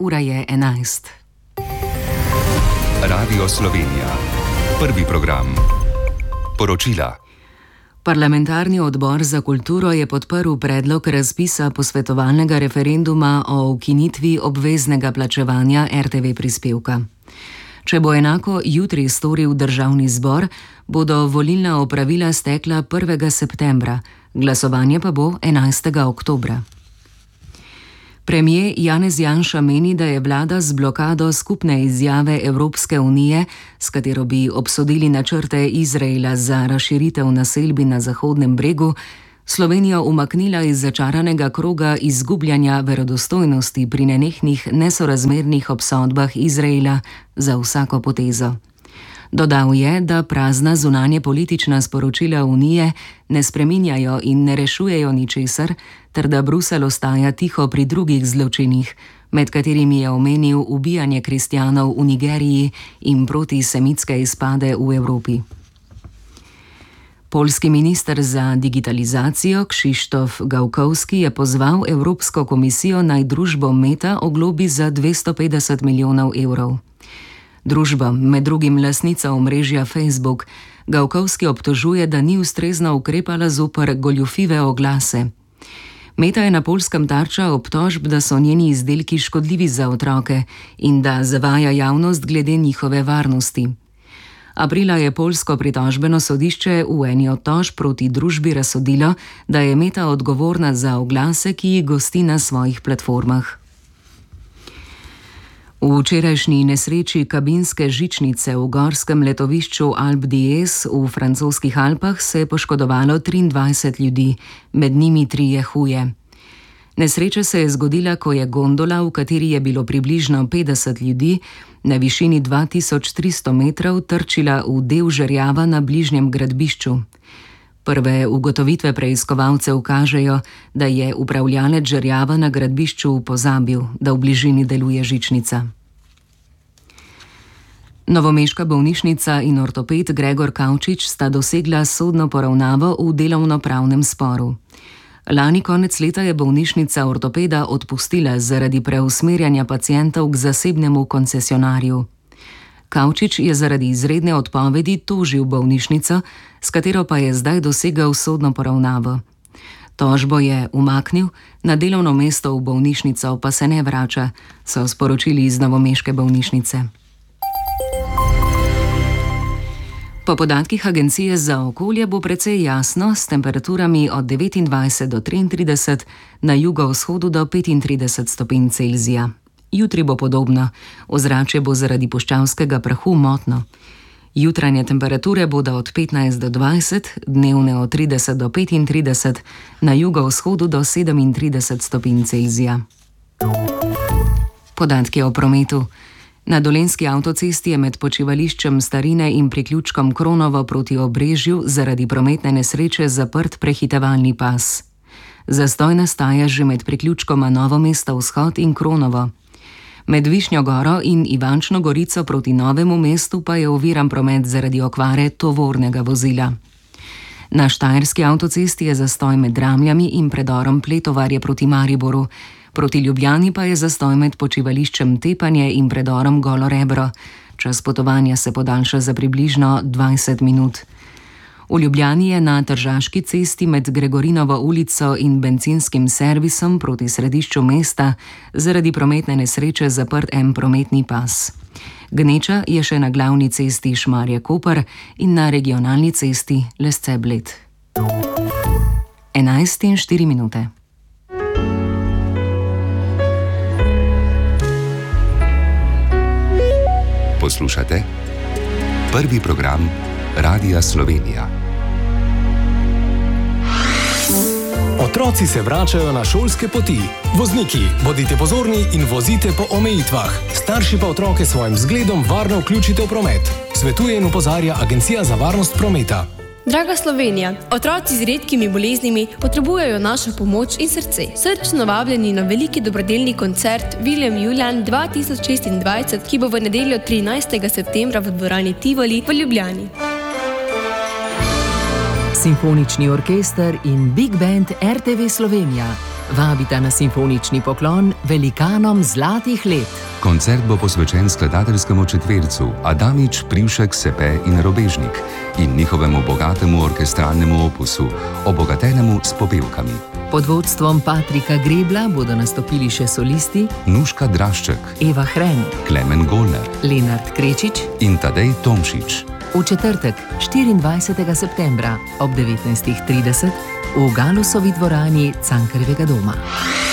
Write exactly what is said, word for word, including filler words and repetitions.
ura je enajst. Radio Slovenija. Prvi program. Poročila. Parlamentarni odbor za kulturo je podprl predlog razpisa posvetovalnega referenduma o ukinitvi obveznega plačevanja er te ve prispevka. Če bo enako jutri storil državni zbor, bodo volilna opravila stekla prvega septembra, glasovanje pa bo enajstega oktobra. Premier Janez Janša meni, da je vlada z blokado skupne izjave Evropske unije, s katero bi obsodili načrte Izraela za razširitev naselbin na Zahodnem bregu, Slovenijo umaknila iz začaranega kroga izgubljanja verodostojnosti pri nenehnih nesorazmernih obsodbah Izraela za vsako potezo. Dodal je, da prazna zunanje politična sporočila Unije ne spreminjajo in ne rešujejo ničesar, ter da Bruselj ostaja tiho pri drugih zločinih, med katerimi je omenil ubijanje kristjanov v Nigeriji in protisemitske izpade v Evropi. Poljski minister za digitalizacijo Krzysztof Gawkowski je pozval Evropsko komisijo naj družbo Meta oglobi za dvesto petdeset milijonov evrov. Družba, med drugim lastnica omrežja Facebook, Gawkowski obtožuje, da ni ustrezno ukrepala zoper goljufive oglase. Meta je na Poljskem tarča obtožb, da so njeni izdelki škodljivi za otroke in da zavaja javnost glede njihove varnosti. Aprila je poljsko pritožbeno sodišče v eni od tožb proti družbi razsodilo, da je Meta odgovorna za oglase, ki jih gosti na svojih platformah. V včerajšnji nesreči kabinske žičnice v gorskem letovišču Alpe d'Huez v francoskih Alpah se je poškodovalo triindvajset ljudi, med njimi trije huje. Nesreča se je zgodila, ko je gondola, v kateri je bilo približno petdeset ljudi, na višini dva tisoč tristo metrov trčila v del žerjava na bližnjem gradbišču. Prve ugotovitve preiskovalcev kažejo, da je upravljalec žerjava na gradbišču pozabil, da v bližini deluje žičnica. Novomeška bolnišnica in ortoped Gregor Kavčič sta dosegla sodno poravnavo v delovnopravnem sporu. Lani konec leta je bolnišnica ortopeda odpustila zaradi preusmerjanja pacientov k zasebnemu koncesionarju. Kavčič je zaradi izredne odpovedi tožil bolnišnico, s katero pa je zdaj dosegel sodno poravnavo. Tožbo je umaknil, na delovno mesto v bolnišnico pa se ne vrača, so sporočili iz novomeške bolnišnice. Po podatkih Agencije za okolje bo precej jasno s temperaturami od devetindvajset do triintrideset, na jugovzhodu do petintrideset stopinj Celzija. Jutri bo podobno, ozračje bo zaradi puščavskega prahu motno. Jutranje temperature bodo od petnajst do dvajset, dnevne od trideset do petintrideset, na jugovzhodu do sedemintrideset stopinj Celzija. Podatki o prometu. Na Dolenjski avtocesti je med počivališčem Starine in priključkom Kronovo proti Obrežju zaradi prometne nesreče zaprt prehitevalni pas. Zastoj nastaja že med priključkoma Novo mesto vzhod in Kronovo. Med Višnjo goro in Ivančno gorico proti Novemu mestu pa je oviran promet zaradi okvare tovornega vozila. Na Štajerski avtocesti je zastoj med Dramljami in predorom Pletovarje proti Mariboru. Proti Ljubljani pa je zastoj med počivališčem Tepanje in predorom Golo Rebro. Čas potovanja se podaljša za približno dvajset minut. V Ljubljani je na Tržaški cesti med Gregorinovo ulico in bencinskim servisom proti središču mesta zaradi prometne nesreče zaprt en prometni pas. Gneča je še na glavni cesti Šmarje-Koper in na regionalni cesti Lesce-Bled. enajst in štiri minute. Poslušate prvi program Radia Slovenija. Otroci se vračajo na šolske poti. Vozniki, bodite pozorni in vozite po omejitvah. Starši pa otroke svojim zgledom varno vključite v promet. Svetuje in opozarja Agencija za varnost prometa. Draga Slovenija, otroci z redkimi boleznimi potrebujejo našo pomoč in srce. Srčno vabljeni na veliki dobrodelni koncert William Julian dva tisoč šestindvajset, ki bo v nedeljo trinajstega septembra v dvorani Tivoli v Ljubljani. Simfonični orkester in Big Band er te ve Slovenija. vabita na simfonični poklon velikanom zlatih let. Koncert bo posvečen skladateljskemu četvercu Adamič, Privšek, Sepe in Robežnik in njihovemu bogatemu orkestralnemu opusu, obogatenemu s popevkami. Pod vodstvom Patrika Grebla bodo nastopili še solisti Nuška Drašček, Eva Hren, Klemen Golner, Lenart Krečič in Tadej Tomšič. V četrtek, štiriindvajsetega septembra ob devetnajstih trideset v Galusovi dvorani Cankarjevega doma.